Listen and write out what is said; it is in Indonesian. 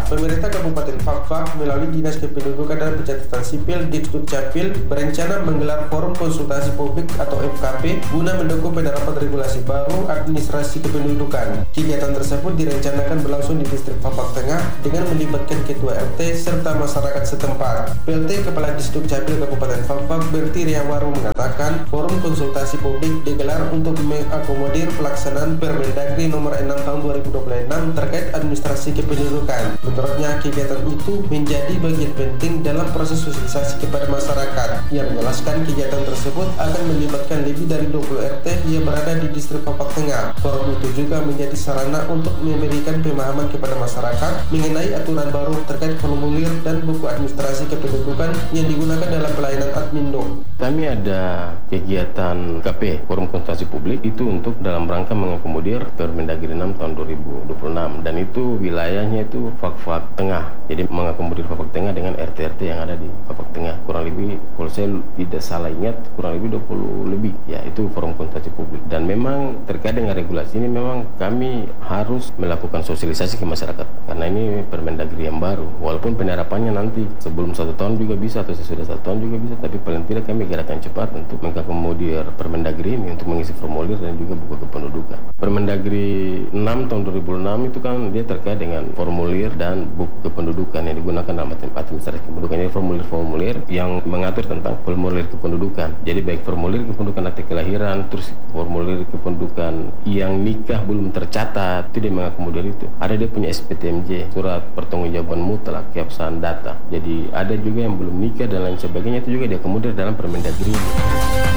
Pemerintah Kabupaten Fakfak melalui Dinas Kependudukan dan Pencatatan Sipil Dikdukcapil berencana menggelar forum konsultasi publik atau FKP guna mendukung penerapan regulasi baru administrasi kependudukan. Kegiatan tersebut direncanakan berlangsung di distrik Fakfak Tengah dengan melibatkan Ketua RT serta masyarakat setempat. PLT Kepala Dikdukcapil Kabupaten Fakfak Berti Riawaru mengatakan forum konsultasi publik digelar untuk mengakomodir pelaksanaan Permendagri nomor 6 tahun 2026 terkait administrasi kependudukan. Menurutnya, kegiatan itu menjadi bagian penting dalam proses sosialisasi kepada masyarakat. Ia menjelaskan kegiatan tersebut akan melibatkan lebih dari 20 RT yang berada di distrik Fakfak Tengah. Forum itu juga menjadi sarana untuk memberikan pemahaman kepada masyarakat mengenai aturan baru terkait formulir dan buku administrasi kependudukan yang digunakan dalam pelayanan Admindo. Kami ada kegiatan KP, Forum Konsultasi Publik, itu untuk dalam rangka mengakomodir Permendagri 6 tahun 2026, dan itu wilayahnya itu Fakfak Tengah. Jadi mengakomodir Fakfak Tengah dengan RT-RT yang ada di Fakfak Tengah. Kurang lebih, kalau saya tidak salah ingat, kurang lebih 20 lebih. Ya, itu Forum Konsultasi Publik. Dan memang terkait dengan regulasi ini memang kami harus melakukan sosialisasi ke masyarakat. Karena ini Permendagri yang baru. Walaupun penerapannya nanti sebelum 1 tahun juga bisa atau sesudah 1 tahun juga bisa, tapi paling tidak kami gerakan cepat untuk mengakomodir Permendagri ini untuk mengisi formulir dan juga buku kependudukan. Permendagri 6 tahun 2006 itu kan dia terkait dengan formulir dan buku kependudukan yang digunakan dalam administrasi kependudukan. Ini formulir-formulir yang mengatur tentang formulir kependudukan. Jadi baik formulir kependudukan akte kelahiran, terus formulir kependudukan yang nikah belum tercatat, itu dia mengakomodir itu. Ada dia punya SPTMJ, surat pertanggungjawaban mutlak, keabsahan data. Jadi ada juga yang belum nikah dan lain sebagainya, itu juga diakomodir dalam Permendagri ini.